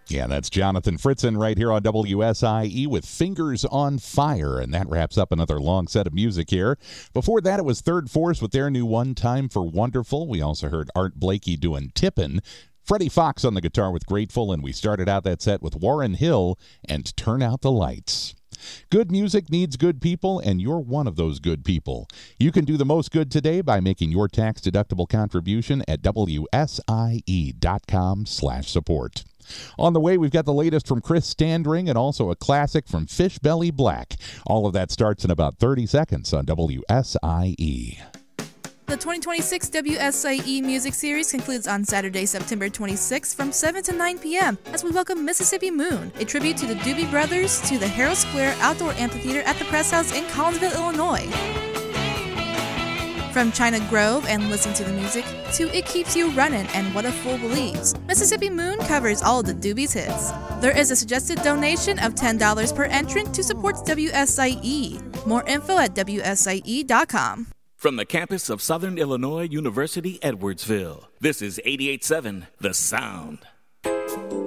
Yeah, that's Jonathan Fritzen right here on WSIE with Fingers on Fire, and that wraps up another long set of music here. Before that, it was Third Force with their new One Time for Wonderful. We also heard Art Blakey doing Tippin', Freddie Fox on the guitar with Grateful, and we started out that set with Warren Hill and Turn Out the Lights. Good music needs good people, and you're one of those good people. You can do the most good today by making your tax-deductible contribution at WSIE.com/support. On the way, we've got the latest from Chris Standring and also a classic from Fish Belly Black. All of that starts in about 30 seconds on WSIE. The 2026 WSIE Music Series concludes on Saturday, September 26th from 7 to 9 p.m. as we welcome Mississippi Moon, a tribute to the Doobie Brothers, to the Harold Square Outdoor Amphitheater at the Press House in Collinsville, Illinois. From China Grove and Listen to the Music to It Keeps You Runnin' and What a Fool Believes, Mississippi Moon covers all the Doobies hits. There is a suggested donation of $10 per entrant to support WSIE. More info at WSIE.com. From the campus of Southern Illinois University, Edwardsville, this is 88.7 The Sound.